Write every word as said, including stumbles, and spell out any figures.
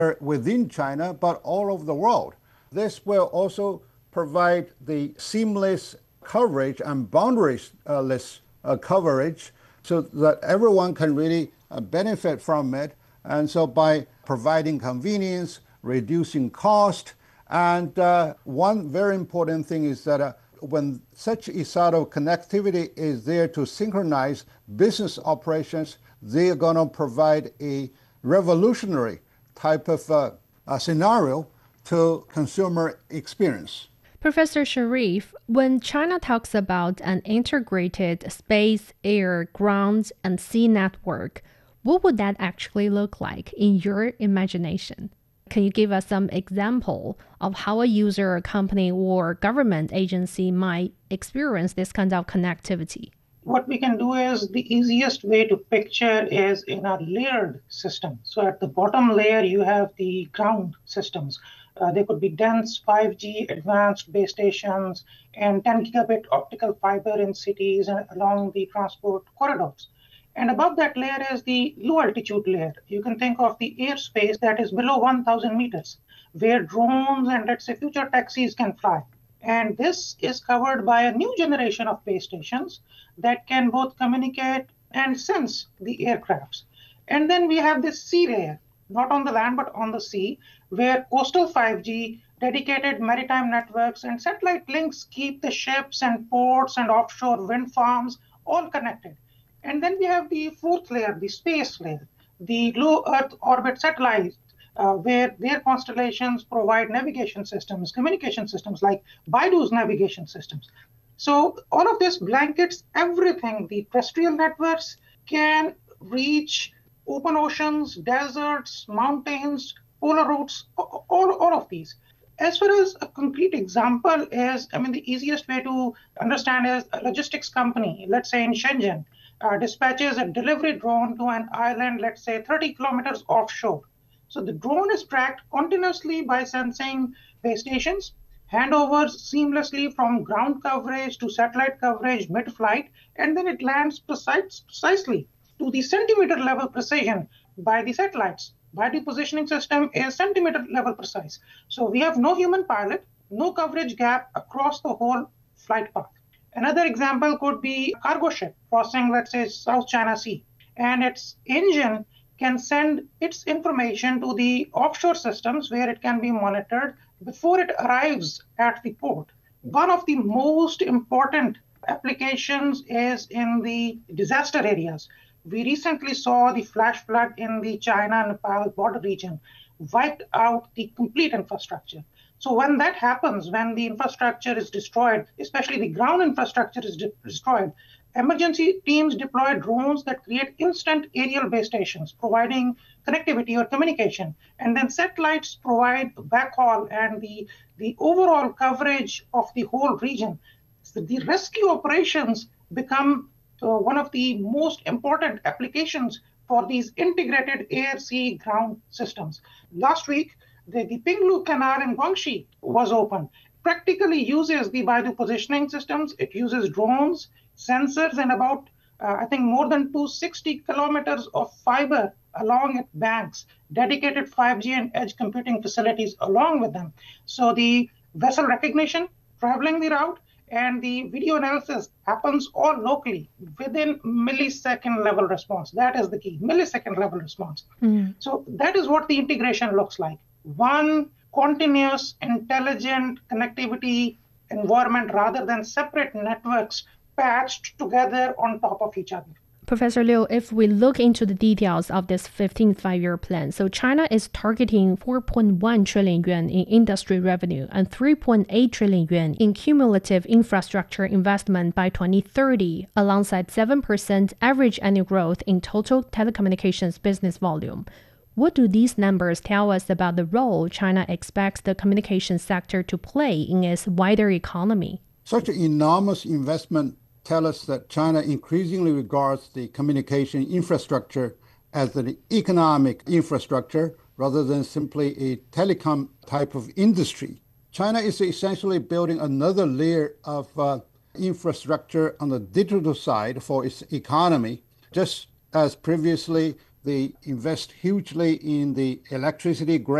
within China, but all over the world. This will also provide the seamless coverage and boundaryless uh, coverage so that everyone can really uh, benefit from it. And so by providing convenience, reducing cost, and uh, one very important thing is that uh, when such a sort of connectivity is there to synchronize business operations, they are going to provide a revolutionary type of uh, uh, scenario to consumer experience. Professor Sharif, when China talks about an integrated space, air, ground, and sea network, what would that actually look like in your imagination? Can you give us some example of how a user, a company, or government agency might experience this kind of connectivity? What we can do is the easiest way to picture is in a layered system. So at the bottom layer, you have the ground systems. Uh, they could be dense five G advanced base stations and ten gigabit optical fiber in cities and along the transport corridors. And above that layer is the low altitude layer. You can think of the airspace that is below one thousand meters, where drones and let's say future taxis can fly. And this is covered by a new generation of base stations that can both communicate and sense the aircrafts. And then we have this sea layer, not on the land, but on the sea, where coastal five G, dedicated maritime networks, and satellite links keep the ships and ports and offshore wind farms all connected. And then we have the fourth layer, the space layer, the low Earth orbit satellites, uh, where their constellations provide navigation systems, communication systems like Baidu's navigation systems. So all of this blankets everything. The terrestrial networks can reach open oceans, deserts, mountains, polar routes, all, all of these. As far as a concrete example is, I mean, the easiest way to understand is a logistics company, let's say in Shenzhen, uh, dispatches a delivery drone to an island, let's say thirty kilometers offshore. So the drone is tracked continuously by sensing base stations, handovers seamlessly from ground coverage to satellite coverage mid-flight, and then it lands precise, precisely to the centimeter level precision by the satellites. Baidu positioning system is centimeter level precise. So we have no human pilot, no coverage gap across the whole flight path. Another example could be a cargo ship crossing, let's say, South China Sea, and its engine can send its information to the offshore systems where it can be monitored before it arrives at the port. One of the most important applications is in the disaster areas. We recently saw the flash flood in the China-Nepal border region wiped out the complete infrastructure. So when that happens, when the infrastructure is destroyed, especially the ground infrastructure is de- destroyed, emergency teams deploy drones that create instant aerial base stations, providing connectivity or communication. And then satellites provide backhaul and the, the overall coverage of the whole region. So the rescue operations become uh, one of the most important applications for these integrated air, sea, ground systems. Last week, the, the Pinglu Canal in Guangxi was opened. Practically uses the Baidu positioning systems. It uses drones, sensors, and about, uh, I think, more than two hundred sixty kilometers of fiber along its banks, dedicated five G and edge computing facilities along with them. So the vessel recognition, traveling the route, and the video analysis happens all locally within millisecond level response. That is the key, millisecond level response. Mm. So that is what the integration looks like. One continuous, intelligent connectivity environment rather than separate networks patched together on top of each other. Professor Liu, if we look into the details of this fifteenth five-year plan, so China is targeting four point one trillion yuan in industry revenue and three point eight trillion yuan in cumulative infrastructure investment by twenty thirty, alongside seven percent average annual growth in total telecommunications business volume. What do these numbers tell us about the role China expects the communications sector to play in its wider economy? Such an enormous investment tells us that China increasingly regards the communication infrastructure as an economic infrastructure rather than simply a telecom type of industry. China is essentially building another layer of uh, infrastructure on the digital side for its economy, just as previously They invest hugely in the electricity grid.